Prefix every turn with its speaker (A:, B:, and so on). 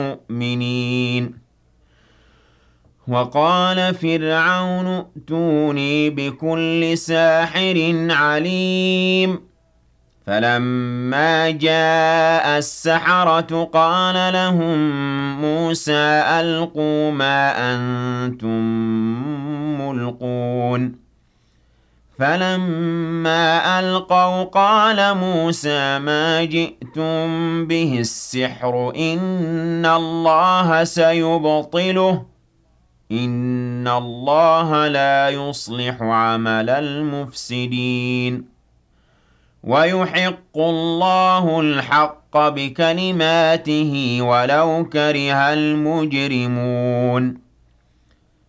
A: مؤمنين وقال فرعون ائتوني بكل ساحر عليم فلما جاء السحرة قال لهم موسى ألقوا ما أنتم ملقون فلما ألقوا قال موسى ما جئتم به السحر إن الله سيبطله إن الله لا يصلح عمل المفسدين ويحق الله الحق بكلماته ولو كره المجرمون